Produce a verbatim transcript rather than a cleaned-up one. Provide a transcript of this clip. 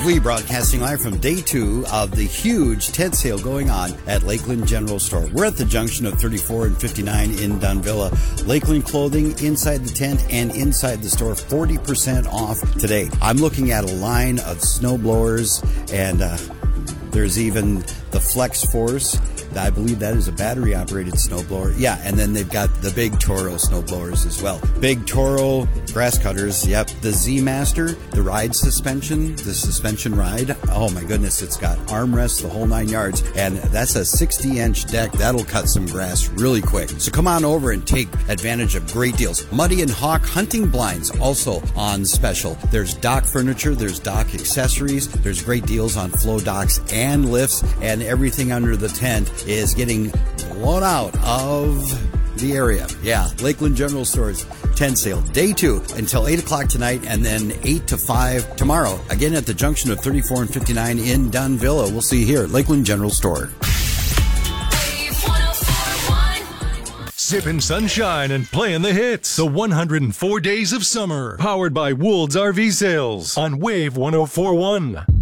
Dave Lee broadcasting live from day two of the huge tent sale going on at Lakeland General Store. We're at the junction of thirty-four and fifty-nine in Dunvilla. Lakeland Clothing inside the tent and inside the store, forty percent off today. I'm looking at a line of snow blowers, and uh, there's even the Flex Force. I believe that is a battery-operated snowblower. Yeah, and then they've got the big Toro snowblowers as well. Big Toro grass cutters, yep. The Z-Master, the ride suspension, the suspension ride. Oh my goodness, it's got armrests, the whole nine yards. And that's a sixty inch deck. That'll cut some grass really quick. So come on over and take advantage of great deals. Muddy and Hawk hunting blinds also on special. There's dock furniture, there's dock accessories, there's great deals on flow docks and lifts, and everything under the tent is getting blown out of the area. Yeah, Lakeland General Store's tent sale, day two until eight o'clock tonight, and then eight to five tomorrow. Again at the junction of thirty-four and fifty-nine in Dunvilla. We'll see you here at Lakeland General Store. Sipping sunshine and playing the hits. The one hundred four Days of Summer. Powered by Woold's R V Sales on Wave one oh four point one.